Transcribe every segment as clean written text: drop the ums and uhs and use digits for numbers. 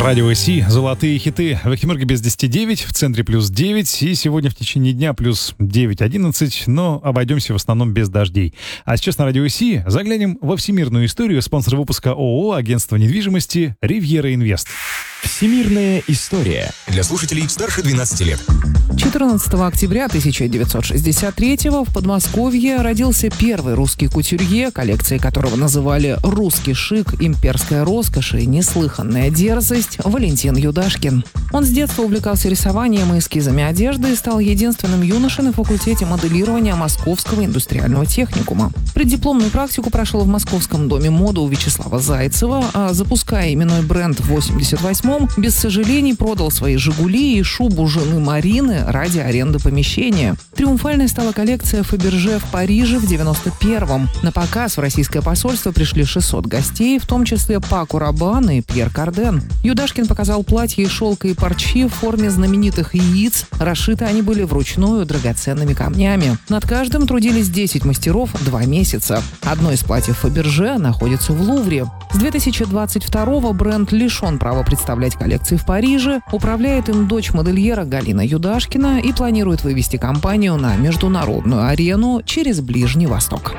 Радио Си, золотые хиты. В Эхимерге без 10:09, в центре плюс 9, и сегодня в течение дня плюс 9:11, но обойдемся в основном без дождей. А сейчас на Радио Си заглянем во всемирную историю. Спонсор выпуска ООО «Агентство недвижимости» «Ривьера Инвест». Всемирная история. Для слушателей старше 12 лет. 14 октября 1963 в Подмосковье родился первый русский кутюрье, коллекции которого называли «Русский шик», «Имперская роскошь» и «Неслыханная дерзость» Валентин Юдашкин. Он с детства увлекался рисованием и эскизами одежды и стал единственным юношей на факультете моделирования Московского индустриального техникума. Преддипломную практику прошел в Московском доме моды у Вячеслава Зайцева, а запуская именной бренд в 88-м, без сожалений продал свои «Жигули» и шубу жены Марины ради аренды помещения. Триумфальной стала коллекция Фаберже в Париже в 91-м. На показ в российское посольство пришли 600 гостей, в том числе Пако Рабан и Пьер Карден. Юдашкин показал платья из шелка и парчи в форме знаменитых яиц. Расшиты они были вручную драгоценными камнями. Над каждым трудились 10 мастеров 2 месяца. Одно из платьев Фаберже находится в Лувре. С 2022-го бренд лишен права представлять коллекции в Париже. Управляет им дочь модельера Галина Юдашкина и планирует вывести компанию на международную арену через Ближний Восток.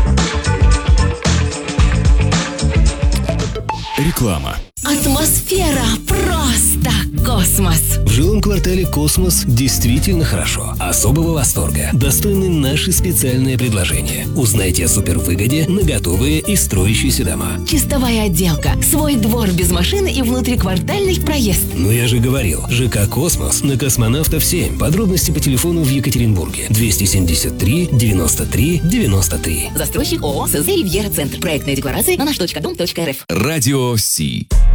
Реклама. Атмосфера просто космос. В жилом квартале «Космос» действительно хорошо. Особого восторга достойны наши специальные предложения. Узнайте о супервыгоде на готовые и строящиеся дома. Чистовая отделка, свой двор без машины и внутриквартальный проезд. Ну я же говорил, ЖК «Космос» на Космонавтов 7. Подробности по телефону в Екатеринбурге. 273 93 93. Застройщик ООО СЗ «Ривьера Центр». Проектная декларация на наш.дом.рф. Радио Си.